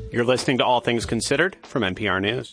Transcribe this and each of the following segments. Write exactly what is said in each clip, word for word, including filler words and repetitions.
You're listening to All Things Considered from N P R News.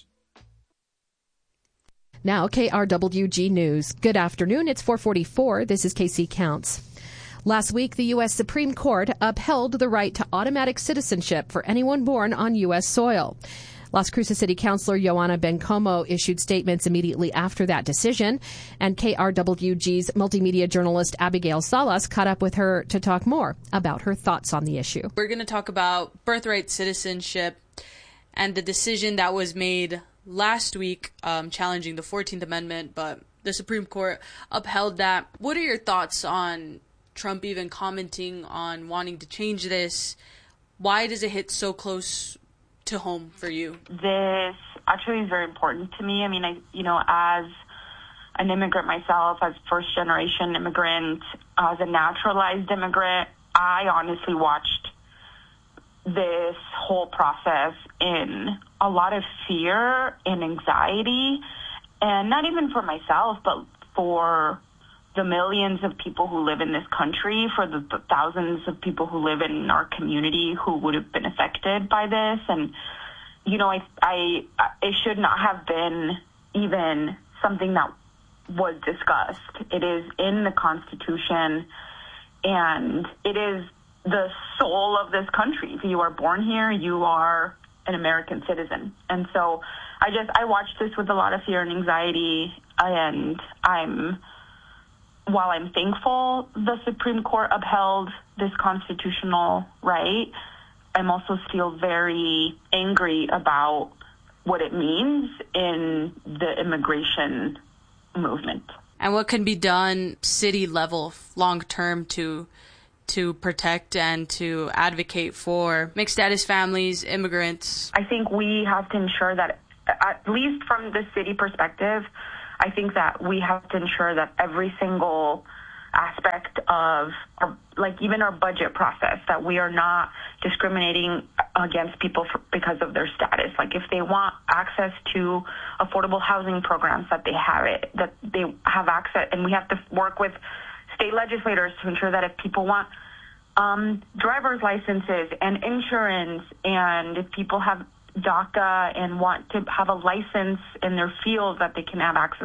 Now, K R W G News. Good afternoon. It's four forty-four. This is K C Counts. Last week, the U S Supreme Court upheld the right to automatic citizenship for anyone born on U S soil. Las Cruces City Councilor Joanna Bencomo issued statements immediately after that decision, and K R W G's multimedia journalist Abigail Salas caught up with her to talk more about her thoughts on the issue. We're going to talk about birthright citizenship and the decision that was made last week um, challenging the fourteenth Amendment, but the Supreme Court upheld that. What are your thoughts on Trump even commenting on wanting to change this? Why does it hit so close to home for you? This actually is very important to me. I mean, I, you know, as an immigrant myself, as first generation immigrant, as a naturalized immigrant, I honestly watched this whole process in a lot of fear and anxiety, and not even for myself, but for the millions of people who live in this country, for the, the thousands of people who live in our community who would have been affected by this. And, you know, I, I, it should not have been even something that was discussed. It is in the Constitution, and it is the soul of this country. If you are born here, you are an American citizen. And so I just, I watched this with a lot of fear and anxiety, and I'm, while I'm thankful the Supreme Court upheld this constitutional right, I'm also still very angry about what it means in the immigration movement. And what can be done city level long term to to protect and to advocate for mixed status families, immigrants? I think we have to ensure that, at least from the city perspective, I think that we have to ensure that every single aspect of, our, like even our budget process, that we are not discriminating against people for, because of their status. Like if they want access to affordable housing programs, that they have it, that they have access, and we have to work with state legislators to ensure that if people want um, driver's licenses and insurance, and if people have DACA and want to have a license in their field, that they can have access